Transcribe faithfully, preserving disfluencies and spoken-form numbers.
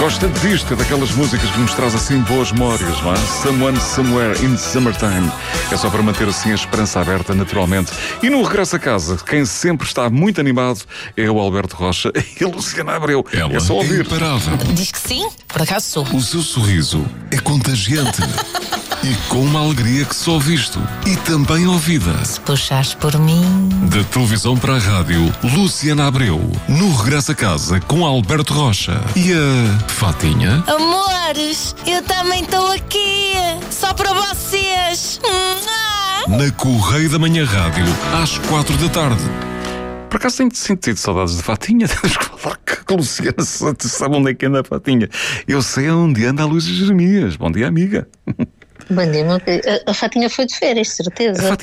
Gosta disto, daquelas músicas que nos traz assim boas memórias, não é? Someone Somewhere in Summertime. É só para manter assim a esperança aberta naturalmente. E no regresso a casa, quem sempre está muito animado é o Alberto Rocha e a Luciana Abreu. Ela é só ouvir. É imparável. Diz que sim, por acaso sou. O seu sorriso é contagiante. E com uma alegria que só visto e também ouvida. Se puxares por mim. Da televisão para a rádio, Luciana Abreu. No regresso a casa com Alberto Rocha. E a Fatinha? Amores, eu também estou aqui. Só para vocês. Na Correio da Manhã Rádio, às quatro da tarde. Por acaso tenho sentido saudades de Fatinha. Temos que falar com a Luciana. Sabe onde é que anda a Fatinha? Eu sei onde anda a Luísa Jeremias. Bom dia, amiga. Bom dia, meu querido. A, a Fatinha foi de férias, certeza.